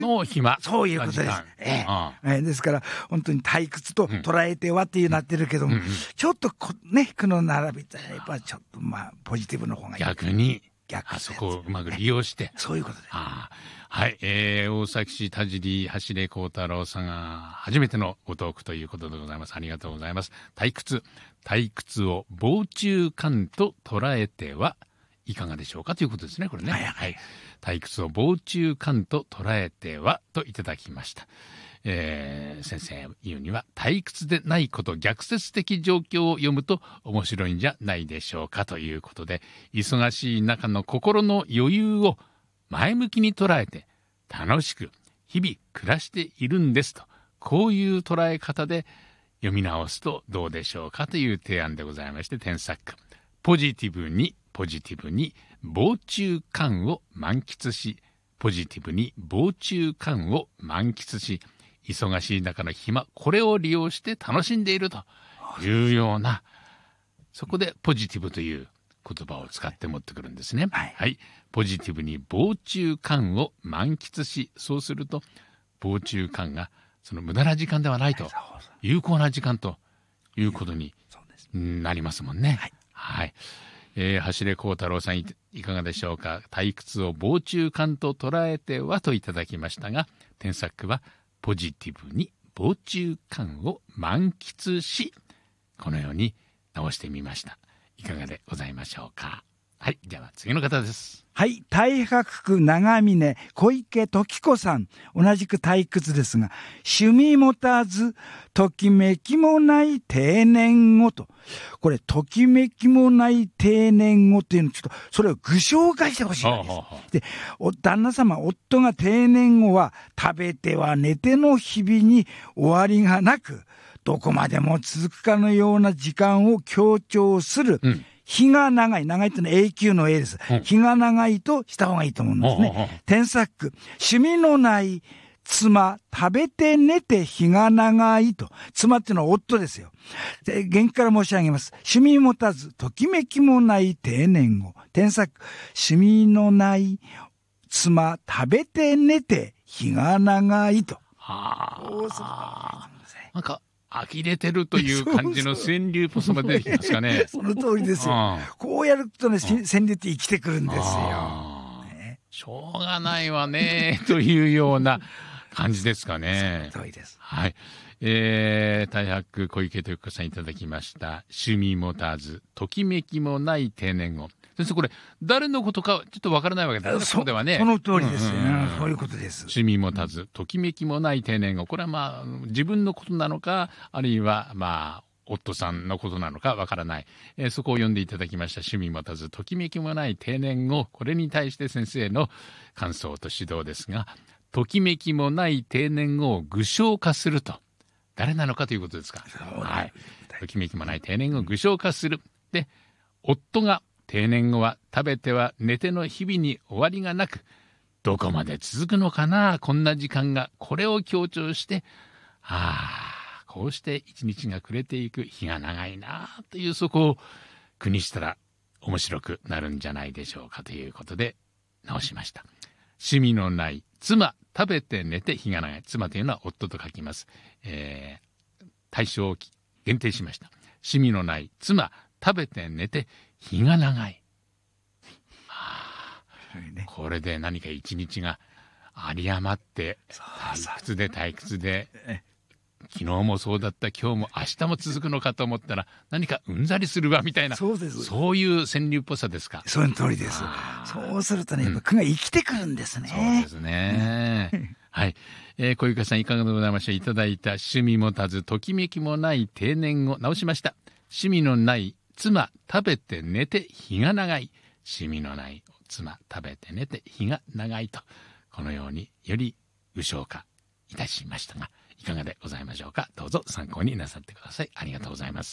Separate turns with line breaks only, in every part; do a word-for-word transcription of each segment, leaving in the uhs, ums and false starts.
の暇。
そういうことです。ええ
あ
ええですから本当に退屈と捉えてはっていうなってるけども、うんうん、ちょっとこねこの並びとやっぱちょっとまあポジティブの方がいい。
逆に
逆
あそこをうまく利用して。
そういうことです。
あはい、えー、大崎市田尻走れ幸太郎さんが初めてのごトークということでございます。ありがとうございます。退屈退屈を防虫感と捉えてはいかがでしょうかということですね、これね。
はいはい、
退屈を防虫感と捉えてはといただきました。えー、先生言うには退屈でないこと逆説的状況を読むと面白いんじゃないでしょうかということで、忙しい中の心の余裕を前向きに捉えて楽しく日々暮らしているんですと、こういう捉え方で読み直すとどうでしょうかという提案でございまして、添削句ポジティブにポジティブに防虫感を満喫し、ポジティブに防虫感を満喫し、忙しい中の暇、これを利用して楽しんでいるというような、そこでポジティブという言葉を使って持ってくるんですね。はい、はい、ポジティブに防虫感を満喫し、そうすると防虫感がその無駄な時間ではないと、有効な時間ということになりますもんね。はい、はい、えー、走れ幸太郎さん い, いかがでしょうか。退屈を防虫感と捉えてはといただきましたが、添削はポジティブに防虫感を満喫し、このように直してみました。いかがでございましょうか。はい、では次の方です。
はい、太白区長峰小池時子さん、同じく退屈ですが、趣味持たずときめきもない定年後と、これときめきもない定年後っていうの、ちょっとそれを具象化してほしいんです。はあはあ、で、お旦那様、夫が定年後は食べては寝ての日々に終わりがなく、どこまでも続くかのような時間を強調する、うん、日が長い。長いっていうのは永久の永です。うん、日が長いとした方がいいと思うんですね。添削句。趣味のない妻、食べて寝て日が長いと。妻っていうのは夫ですよ。で、原句から申し上げます。趣味持たず、ときめきもない定年後。添削句。趣味のない妻、食べて寝て日が長いと。
はあ。なんか、呆れてるという感じの川柳っぽさが出てきますかね。
その通りですよ。こうやるとね、川柳って生きてくるんですよ。
ね、しょうがないわねというような感じですかね。
その通りです。
はい。えー、太白小池時子さんいただきました。趣味持たず、ときめきもない定年後。先生、これ誰のことかちょっとわからないわけですね。そこではね。
その通りですよ、ね、そういうことです。
趣味持たず、ときめきもない定年後。これはまあ自分のことなのか、あるいはまあ夫さんのことなのかわからない、えー、そこを読んでいただきました。趣味持たず、ときめきもない定年後。これに対して先生の感想と指導ですが、ときめきもない定年後を具象化すると。誰なのかということですか。はい。ときめきもない定年後を具象化する。で、夫が定年後は食べては寝ての日々に終わりがなく、どこまで続くのかな、こんな時間が。これを強調して、ああ、こうして一日が暮れていく、日が長いなという、そこを句にしたら面白くなるんじゃないでしょうかということで直しました。趣味のない妻、食べて寝て日が長い。妻というのは夫と書きます。えー、対象を限定しました。趣味のない妻、食べて寝て日が長い。はあ、ね、これで何か一日が有り余って退屈で退屈で、昨日もそうだった、今日も明日も続くのかと思ったら何かうんざりするわみたいな、そうです、そういう川柳っぽさですか。
その通りです。そうするとね、やっぱ句が生きてくるんですね。
うん、そうですね。はい、えー、小池さんいかがでございました。いただいた趣味持たずときめきもない定年を直しました。趣味のない妻、食べて寝て日が長い。趣味のない妻、食べて寝て日が長いと、このようにより具象化いたしましたが、いかがでございましょうか。どうぞ参考になさってください。ありがとうございます。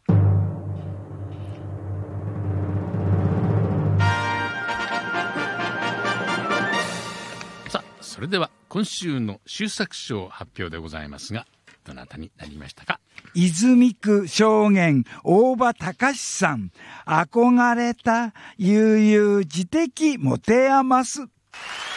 さあ、それでは今週の秀作賞発表でございますが、どなたになりましたか。
泉区証言大場隆さん。憧れた悠々自適持て余す。